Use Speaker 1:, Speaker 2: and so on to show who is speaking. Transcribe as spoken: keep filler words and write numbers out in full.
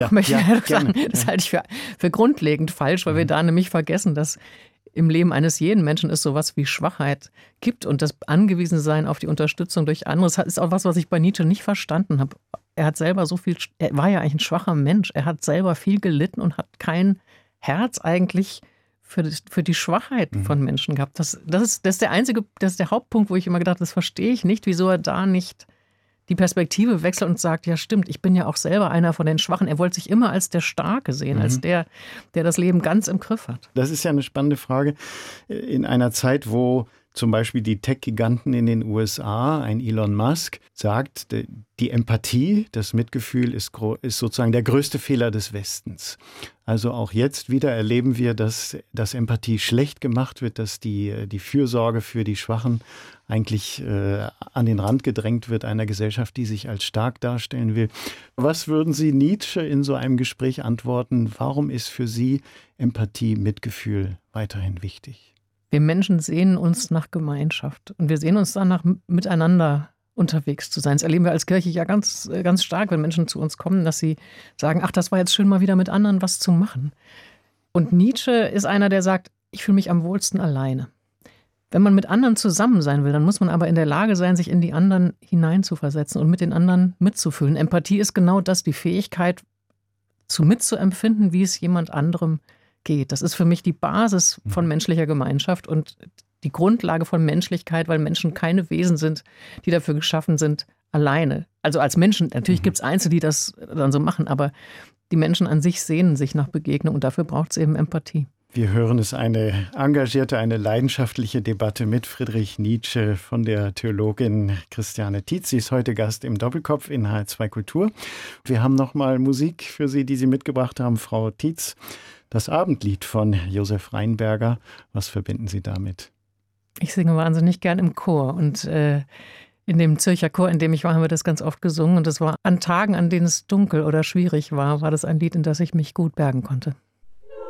Speaker 1: Ja,
Speaker 2: möchte
Speaker 1: ja,
Speaker 2: ich sagen,
Speaker 1: gerne,
Speaker 2: das
Speaker 1: ja.
Speaker 2: halte ich für, für grundlegend falsch, weil wir da nämlich vergessen, dass im Leben eines jeden Menschen es sowas wie Schwachheit gibt und das Angewiesensein auf die Unterstützung durch andere. Das ist auch was, was ich bei Nietzsche nicht verstanden habe. Er hat selber so viel, er war ja eigentlich ein schwacher Mensch. Er hat selber viel gelitten und hat kein Herz eigentlich für, das, für die Schwachheit
Speaker 1: Mhm.
Speaker 2: von Menschen gehabt. Das, das, ist, das ist der einzige, das ist der Hauptpunkt, wo ich immer gedacht habe, das verstehe ich nicht, wieso er da nicht die Perspektive wechselt und sagt, ja stimmt, ich bin ja auch selber einer von den Schwachen. Er wollte sich immer als der Starke sehen,
Speaker 1: Mhm.
Speaker 2: als der, der das Leben ganz im Griff hat.
Speaker 1: Das ist ja eine spannende Frage. In einer Zeit, wo zum Beispiel die Tech-Giganten in den U S A, ein Elon Musk, sagt, die Empathie, das Mitgefühl ist, ist sozusagen der größte Fehler des Westens. Also auch jetzt wieder erleben wir, dass, dass Empathie schlecht gemacht wird, dass die, die Fürsorge für die Schwachen eigentlich äh, an den Rand gedrängt wird einer Gesellschaft, die sich als stark darstellen will. Was würden Sie Nietzsche in so einem Gespräch antworten? Warum ist für Sie Empathie, Mitgefühl weiterhin wichtig?
Speaker 2: Wir Menschen sehnen uns nach Gemeinschaft und wir sehnen uns danach, miteinander unterwegs zu sein. Das erleben wir als Kirche ja ganz, ganz stark, wenn Menschen zu uns kommen, dass sie sagen, ach, das war jetzt schön, mal wieder mit anderen was zu machen. Und Nietzsche ist einer, der sagt, ich fühle mich am wohlsten alleine. Wenn man mit anderen zusammen sein will, dann muss man aber in der Lage sein, sich in die anderen hineinzuversetzen und mit den anderen mitzufühlen. Empathie ist genau das, die Fähigkeit, zu mitzuempfinden, wie es jemand anderem geht. Das ist für mich die Basis von menschlicher Gemeinschaft und die Grundlage von Menschlichkeit, weil Menschen keine Wesen sind, die dafür geschaffen sind, alleine. Also als Menschen, natürlich gibt es Einzelne, die das dann so machen, aber die Menschen an sich sehnen sich nach Begegnung und dafür braucht es eben Empathie.
Speaker 1: Wir hören es, eine engagierte, eine leidenschaftliche Debatte mit Friedrich Nietzsche von der Theologin Christiane Tietz. Sie ist heute Gast im Doppelkopf in H R zwei Kultur. Wir haben noch mal Musik für Sie, die Sie mitgebracht haben, Frau Tietz. Das Abendlied von Josef Rheinberger. Was verbinden Sie damit?
Speaker 2: Ich singe wahnsinnig gern im Chor und äh, in dem Zürcher Chor, in dem ich war, haben wir das ganz oft gesungen und das war an Tagen, an denen es dunkel oder schwierig war, war das ein Lied, in das ich mich gut bergen konnte.